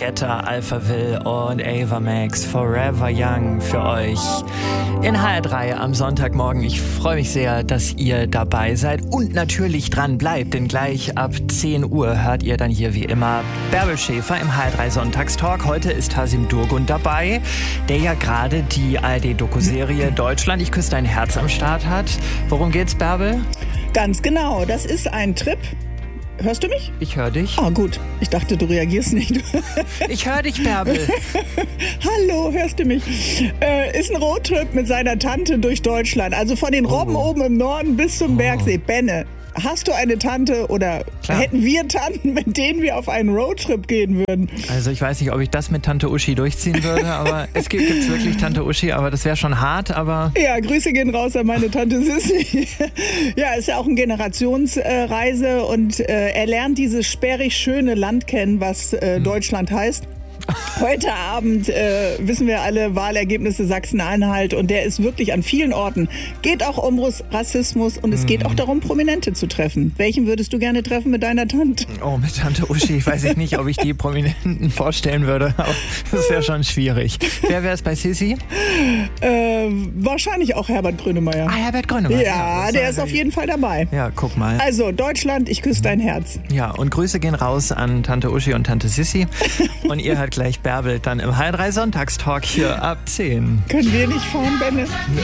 Guetta, Alphaville und Ava Max, Forever Young für euch in HR3 am Sonntagmorgen. Ich freue mich sehr, dass ihr dabei seid und natürlich dran bleibt, denn gleich ab 10 Uhr hört ihr dann hier wie immer Bärbel Schäfer im HR3 Sonntagstalk. Heute ist Hasim Durgun dabei, der ja gerade die ARD-Dokuserie Deutschland, ich küsse dein Herz am Start hat. Worum geht's, Bärbel? Ganz genau, das ist ein Trip. Hörst du mich? Ich höre dich. Ah, gut. Ich dachte, du reagierst nicht. Ich höre dich, Bärbel. Hallo, hörst du mich? Ist ein Roadtrip mit seiner Tante durch Deutschland. Also von den Robben oben im Norden bis zum Bergsee. Benne, hast du eine Tante oder hätten wir Tanten, mit denen wir auf einen Roadtrip gehen würden? Also ich weiß nicht, ob ich das mit Tante Uschi durchziehen würde, aber es gibt's wirklich Tante Uschi, aber das wäre schon hart, aber... Ja, Grüße gehen raus an meine Tante Sissi. Ja, ist ja auch eine Generationsreise und er lernt dieses sperrig schöne Land kennen, was Deutschland heißt. Heute Abend wissen wir alle Wahlergebnisse Sachsen-Anhalt und der ist wirklich an vielen Orten. Geht auch um Rassismus und es geht auch darum, Prominente zu treffen. Welchen würdest du gerne treffen mit deiner Tante? Oh, mit Tante Uschi weiß ich nicht, ob ich die Prominenten vorstellen würde, aber das wäre schon schwierig. Wer wäre es bei Sissi? Wahrscheinlich auch Herbert Grönemeyer. Ah, Herbert Grönemeyer. Ja, der ist auf jeden Fall dabei. Ja, guck mal. Also, Deutschland, ich küsse dein Herz. Ja, und Grüße gehen raus an Tante Uschi und Tante Sissi. Und ihr hört gleich Bärbel dann im HR3 Sonntagstalk hier ab 10. Können wir nicht fahren, Benne?